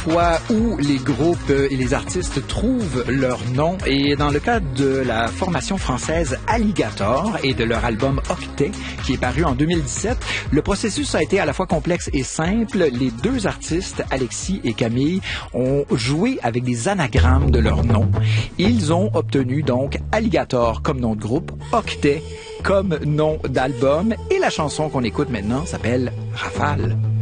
fois où les groupes et les artistes trouvent leur nom. Et dans le cas de la formation française Alligator et de leur album Octet, qui est paru en 2017, le processus a été à la fois complexe et simple. Les deux artistes, Alexis et Camille, ont joué avec des anagrammes de leur nom. Ils ont obtenu donc Alligator comme nom de groupe, Octet comme nom d'album, et la chanson qu'on écoute maintenant s'appelle Rafale.